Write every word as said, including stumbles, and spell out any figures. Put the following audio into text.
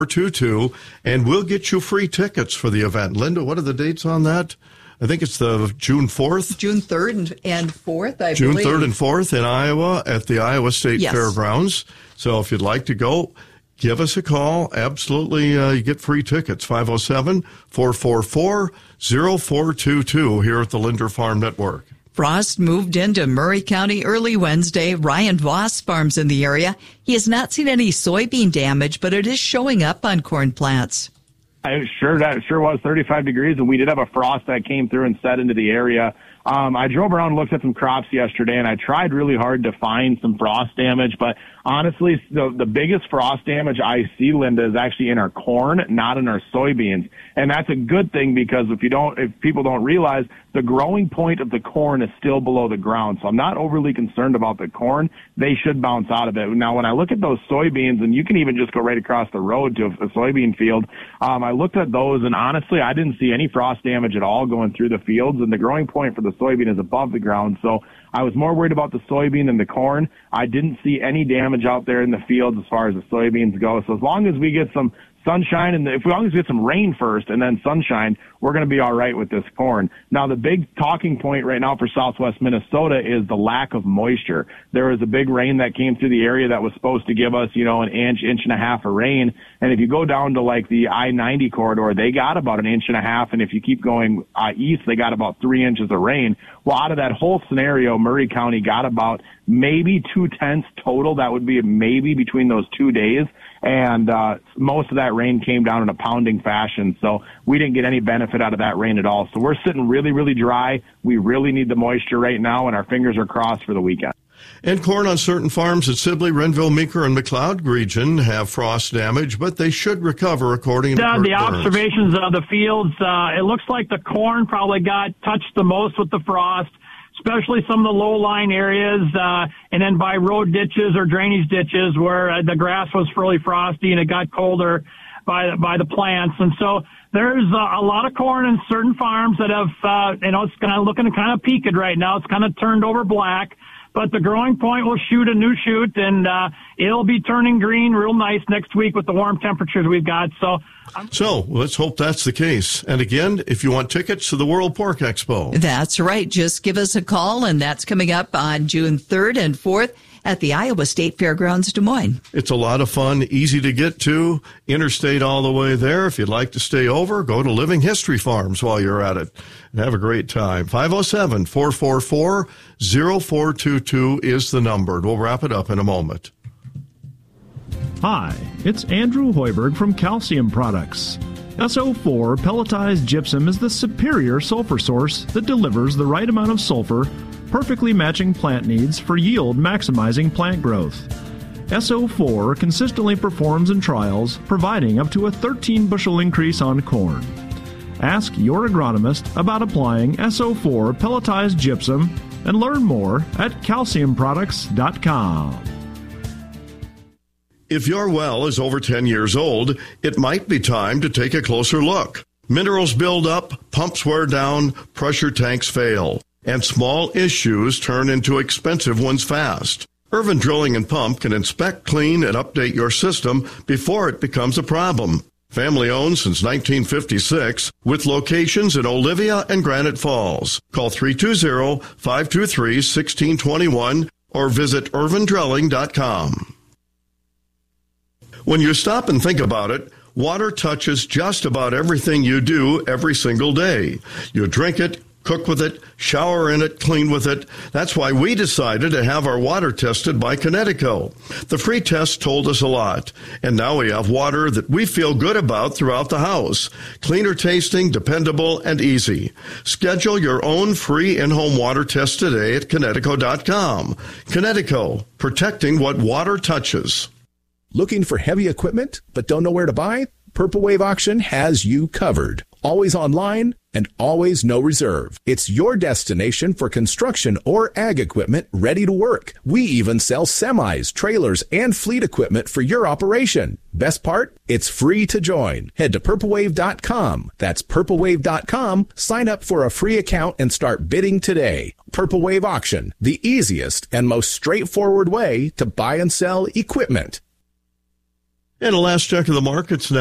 two two, and we'll get you free tickets for the event. Linda, what are the dates on that? I think it's the June fourth. June third and fourth, I June believe. June third and fourth in Iowa at the Iowa State Yes. Fairgrounds. So if you'd like to go, give us a call. Absolutely, uh, you get free tickets. five oh seven, four four four, oh four two two here at the Linder Farm Network. Frost moved into Murray County early Wednesday. Ryan Voss farms in the area. He has not seen any soybean damage, but it is showing up on corn plants. I sure that sure was thirty-five degrees, and we did have a frost that came through and set into the area. Um, I drove around and looked at some crops yesterday, and I tried really hard to find some frost damage. But honestly, the, the biggest frost damage I see, Linda, is actually in our corn, not in our soybeans. And that's a good thing, because if you don't, if people don't realize, the growing point of the corn is still below the ground. So I'm not overly concerned about the corn. They should bounce out of it. Now, when I look at those soybeans, and you can even just go right across the road to a, a soybean field, um, I looked at those, and honestly, I didn't see any frost damage at all going through the fields. And the growing point for the soybean is above the ground. So I was more worried about the soybean than the corn. I didn't see any damage out there in the fields as far as the soybeans go. So as long as we get some sunshine, and if we, as long as we get some rain first and then sunshine, we're going to be all right with this corn. Now, the big talking point right now for southwest Minnesota is the lack of moisture. There was a big rain that came through the area that was supposed to give us, you know, an inch, inch and a half of rain. And if you go down to like the I ninety corridor, they got about an inch and a half. And if you keep going uh, east, they got about three inches of rain. Well, out of that whole scenario, Murray County got about maybe two tenths total. That would be maybe between those two days. And uh, most of that rain came down in a pounding fashion. So we didn't get any benefit out of that rain at all. So we're sitting really, really dry. We really need the moisture right now, and our fingers are crossed for the weekend. And corn on certain farms at Sibley, Renville, Meeker, and McLeod region have frost damage, but they should recover according to uh, Kurt the Burns. observations of the fields. Uh, it looks like the corn probably got touched the most with the frost, especially some of the low-lying areas, uh, and then by road ditches or drainage ditches where uh, the grass was fairly frosty and it got colder by by the plants. And so there's uh, a lot of corn in certain farms that have, uh, you know, it's kind of looking kind of peaked right now. It's kind of turned over black. But the growing point will shoot a new shoot, and uh, it'll be turning green real nice next week with the warm temperatures we've got. So, I'm- so let's hope that's the case. And again, if you want tickets to the World Pork Expo, that's right. Just give us a call, and that's coming up on June third and fourth at the Iowa State Fairgrounds, Des Moines. It's a lot of fun, easy to get to, interstate all the way there. If you'd like to stay over, go to Living History Farms while you're at it and have a great time. five oh seven, four four four, oh four two two is the number. We'll wrap it up in a moment. Hi, it's Andrew Hoiberg from Calcium Products. S O four pelletized gypsum is the superior sulfur source that delivers the right amount of sulfur, perfectly matching plant needs for yield maximizing plant growth. S O four consistently performs in trials, providing up to a thirteen bushel increase on corn. Ask your agronomist about applying S O four pelletized gypsum and learn more at calcium products dot com. If your well is over ten years old, it might be time to take a closer look. Minerals build up, pumps wear down, pressure tanks fail, and small issues turn into expensive ones fast. Irvin Drilling and Pump can inspect, clean, and update your system before it becomes a problem. Family owned since nineteen fifty-six, with locations in Olivia and Granite Falls. Call three two zero, five two three, one six two one or visit irvin drilling dot com. When you stop and think about it, water touches just about everything you do every single day. You drink it, cook with it, shower in it, clean with it. That's why we decided to have our water tested by Connecticut. The free test told us a lot, and now we have water that we feel good about throughout the house. Cleaner tasting, dependable, and easy. Schedule your own free in-home water test today at Connecticut dot com. Connecticut, protecting what water touches. Looking for heavy equipment but don't know where to buy? Purple Wave Auction has you covered. Always online and always no reserve. It's your destination for construction or ag equipment ready to work. We even sell semis, trailers, and fleet equipment for your operation. Best part? It's free to join. Head to purple wave dot com. That's purple wave dot com. Sign up for a free account and start bidding today. Purple Wave Auction, the easiest and most straightforward way to buy and sell equipment. And a last check of the markets now.